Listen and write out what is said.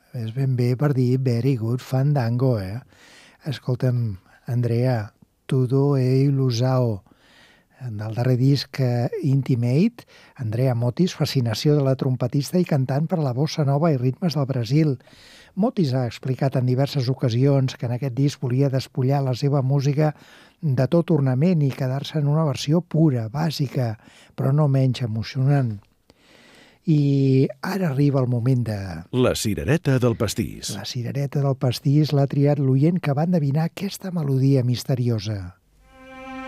És ben bé per dir very good fandango, Escolta'm, Andrea, Todo e ilusao. Del darrer disc Intimate, Andrea Motis, fascinació de la trompetista i cantant per a la bossa nova i ritmes del Brasil. Motis ha explicat en diverses ocasions que en aquest disc volia despullar la seva música de tot ornament i quedar-se en una versió pura, bàsica, però no menys emocionant. I ara arriba el moment de... La cirereta del pastís. La cirereta del pastís l'ha triat l'oient que va endevinar aquesta melodia misteriosa.